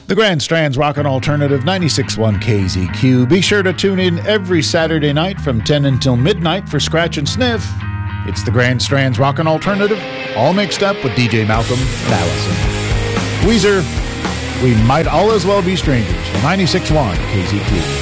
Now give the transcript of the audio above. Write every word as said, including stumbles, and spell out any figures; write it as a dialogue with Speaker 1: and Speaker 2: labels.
Speaker 1: The Grand Strand's Rockin' Alternative ninety-six point one K Z Q. Be sure to tune in every Saturday night from ten until midnight for Scratch and Sniff. It's the Grand Strand's Rockin' Alternative, all mixed up with D J Malcolm and Allison. Weezer, we might all as well be strangers. ninety-six point one K Z Q.